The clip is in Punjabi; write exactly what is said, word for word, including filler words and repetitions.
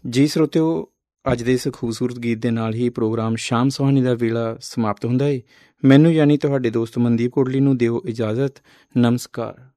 ਜੀ ਸਰੋਤਿਓ, ਅੱਜ ਦੇ ਇਸ ਖੂਬਸੂਰਤ ਗੀਤ ਦੇ ਨਾਲ ਹੀ ਪ੍ਰੋਗਰਾਮ ਸ਼ਾਮ ਸੁਹਾਣੀ ਦਾ ਵੇਲਾ ਸਮਾਪਤ ਹੁੰਦਾ ਹੈ। ਮੈਨੂੰ ਯਾਨੀ ਤੁਹਾਡੇ ਦੋਸਤ ਮਨਦੀਪ ਕੋਟਲੀ ਨੂੰ ਦਿਓ ਇਜਾਜ਼ਤ। ਨਮਸਕਾਰ।